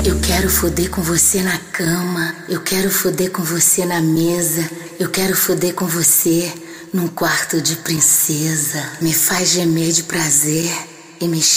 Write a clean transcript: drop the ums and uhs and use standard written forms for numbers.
Eu quero foder com você na cama, eu quero foder com você na mesa, eu quero foder com você num quarto de princesa. Me faz gemer de prazer e me